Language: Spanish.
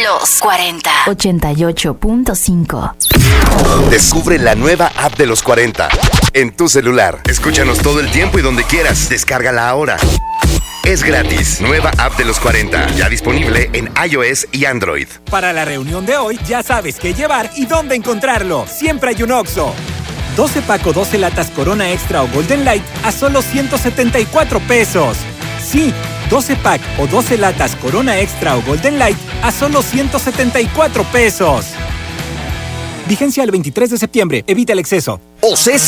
Los 40 88.5. Descubre la nueva app de Los 40 en tu celular. Escúchanos todo el tiempo y donde quieras. Descárgala ahora. Es gratis. Nueva app de Los 40. Ya disponible en iOS y Android. Para la reunión de hoy, ya sabes qué llevar y dónde encontrarlo. Siempre hay un Oxxo. 12 pack o 12 latas Corona Extra o Golden Light a solo 174 pesos. Sí, 12 pack o 12 latas Corona Extra o Golden Light a solo 174 pesos. Vigencia el 23 de septiembre. Evita el exceso. OCESA